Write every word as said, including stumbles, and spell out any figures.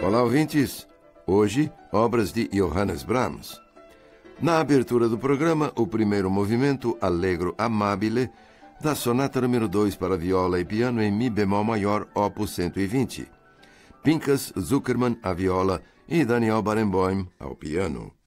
Olá, ouvintes! Hoje, obras de Johannes Brahms. Na abertura do programa, o primeiro movimento, Allegro Amabile, da sonata número dois para viola e piano em Mi bemol maior, opus cento e vinte. Pinchas Zukerman à viola e Daniel Barenboim ao piano.